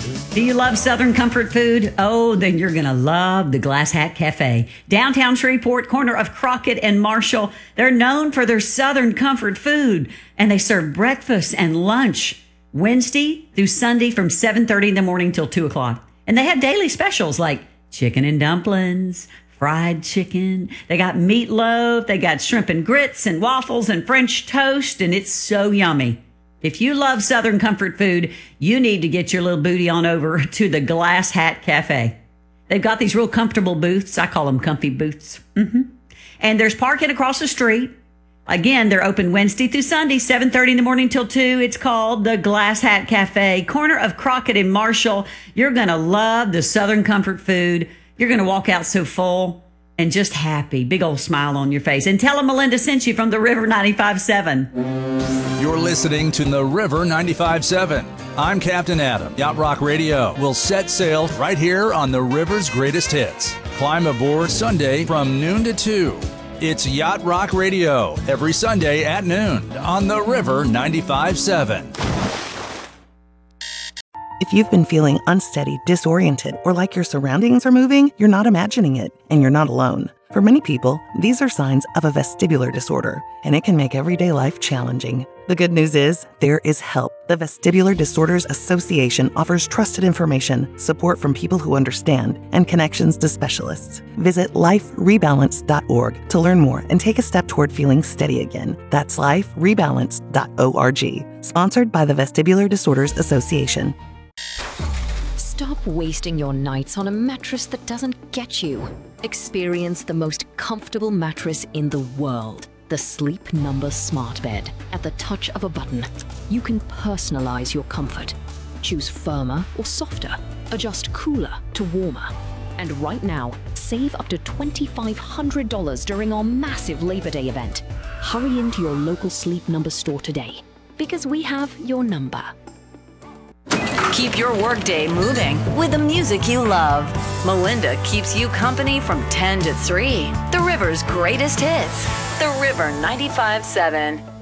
Do you love Southern comfort food? Oh, then you're going to love the Glass Hat Cafe. Downtown Shreveport, corner of Crockett and Marshall. They're known for their Southern comfort food, and they serve breakfast and lunch Wednesday through Sunday from 7:30 in the morning till 2 o'clock. And they have daily specials like chicken and dumplings, fried chicken. They got meatloaf. They got shrimp and grits and waffles and French toast, and it's so yummy. If you love Southern comfort food, you need to get your little booty on over to the Glass Hat Cafe. They've got these real comfortable booths. I call them comfy booths. And there's parking across the street. Again, they're open Wednesday through Sunday, 7:30 in the morning till 2. It's called the Glass Hat Cafe, corner of Crockett and Marshall. You're going to love the Southern comfort food. You're going to walk out so full and just happy. Big old smile on your face. And tell them Melinda sent you from the River 95.7. You're listening to the River 95.7. I'm Captain Adam. Yacht Rock Radio will set sail right here on the river's greatest hits. Climb aboard Sunday from noon to 2. It's Yacht Rock Radio every Sunday at noon on the River 95.7. If you've been feeling unsteady, disoriented, or like your surroundings are moving, you're not imagining it, and you're not alone. For many people, these are signs of a vestibular disorder, and it can make everyday life challenging. The good news is, there is help. The Vestibular Disorders Association offers trusted information, support from people who understand, and connections to specialists. Visit liferebalance.org to learn more and take a step toward feeling steady again. That's liferebalance.org. Sponsored by the Vestibular Disorders Association. Stop wasting your nights on a mattress that doesn't get you. Experience the most comfortable mattress in the world. The Sleep Number Smart Bed. At the touch of a button, you can personalize your comfort. Choose firmer or softer. Adjust cooler to warmer. And right now, save up to $2,500 during our massive Labor Day event. Hurry into your local Sleep Number store today, because we have your number. Keep your workday moving with the music you love. Melinda keeps you company from 10 to 3. The River's greatest hits. The River 95.7.